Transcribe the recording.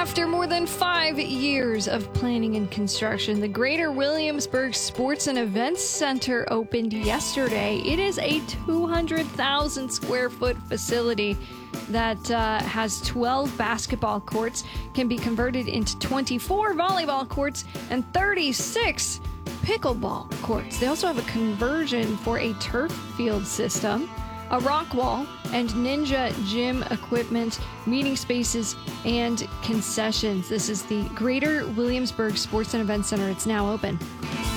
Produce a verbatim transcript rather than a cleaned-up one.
After more than five years of planning and construction, the Greater Williamsburg Sports and Events Center opened yesterday. It is a two hundred thousand square foot facility that uh, has twelve basketball courts, can be converted into twenty-four volleyball courts, and thirty-six pickleball courts. They also have a conversion for a turf field system, a rock wall, and Ninja gym equipment, meeting spaces, and concessions. This is the Greater Williamsburg Sports and Events Center. It's now open.